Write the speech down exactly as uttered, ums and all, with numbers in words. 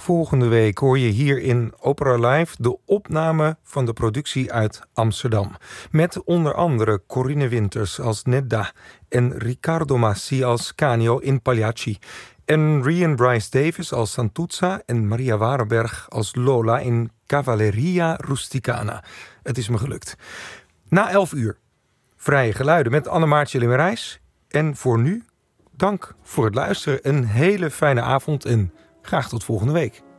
Volgende week hoor je hier in Opera Live de opname van de productie uit Amsterdam. Met onder andere Corinne Winters als Nedda en Riccardo Massi als Canio in Pagliacci. En Rian Bryce Davis als Santuzza en Maria Warenberg als Lola in Cavalleria Rusticana. Het is me gelukt. Na elf uur Vrije Geluiden met Anne-Maartje Limmerijs. En voor nu, dank voor het luisteren. Een hele fijne avond en graag tot volgende week.